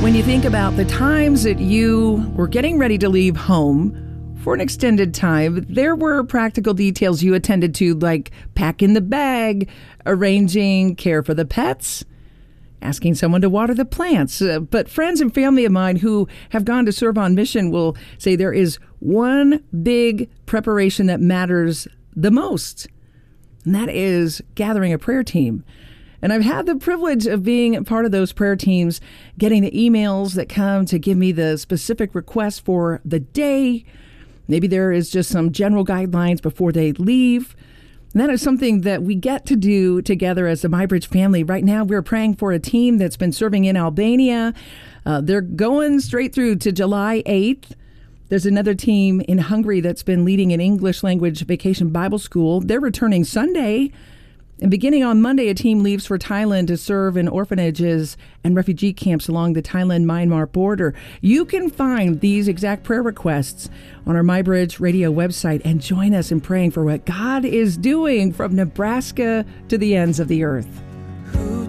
When you think about the times that you were getting ready to leave home for an extended time, there were practical details you attended to, like packing the bag, arranging care for the pets, asking someone to water the plants. But friends and family of mine who have gone to serve on mission will say there is one big preparation that matters the most, and that is gathering a prayer team. And I've had the privilege of being part of those prayer teams, getting the emails that come to give me the specific requests for the day. Maybe there is just some general guidelines before they leave. And that is something that we get to do together as the MyBridge family. Right now, we're praying for a team that's been serving in Albania. They're going straight through to July 8th. There's another team in Hungary that's been leading an English language vacation Bible school. They're returning Sunday. And beginning on Monday, a team leaves for Thailand to serve in orphanages and refugee camps along the Thailand-Myanmar border. You can find these exact prayer requests on our MyBridge Radio website and join us in praying for what God is doing from Nebraska to the ends of the earth.